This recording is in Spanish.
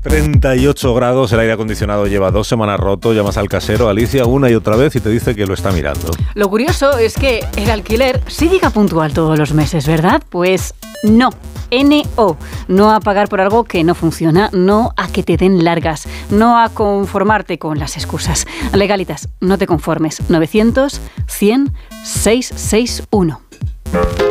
38 grados, el aire acondicionado lleva 2 semanas roto, llamas al casero, Alicia, una y otra vez y te dice que lo está mirando. Lo curioso es que el alquiler sí llega puntual todos los meses, ¿verdad? Pues no. NO. No a pagar por algo que no funciona, no a que te den largas, no a conformarte con las excusas. Legalitas, no te conformes. 900 100 661.